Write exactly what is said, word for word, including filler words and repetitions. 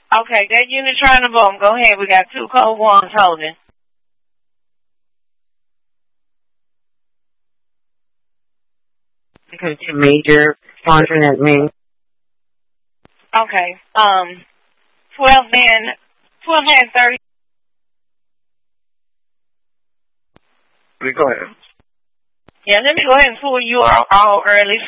Okay, that unit trying to boom. Go ahead. We got two cold ones holding. Because to major sponsoring at me. Okay. Um, twelve then, twelve and thirty. Go ahead. Yeah, let me go ahead and pull you all, all early